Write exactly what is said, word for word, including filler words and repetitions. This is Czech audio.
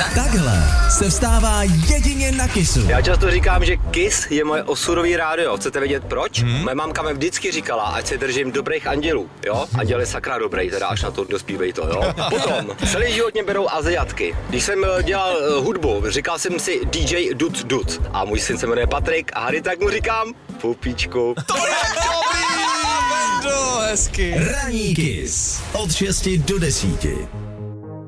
Takhle se vstává jedině na Kissu. Já často říkám, že Kiss je moje osudový rádio. Chcete vědět proč? Hmm? Moje mámka mi vždycky říkala, ať se držím dobrých andělů. Jo? Anděl je sakra dobrý, teda až na to dospívej to, jo? Potom, celý život mě berou Aziatky. Když jsem dělal uh, hudbu, říkal jsem si D J Dud Dud. A můj syn se jmenuje Patrik a hady tak mu říkám Pupíčku. To je dobrý! No, hezky. Ranní Kiss od šesti do desíti.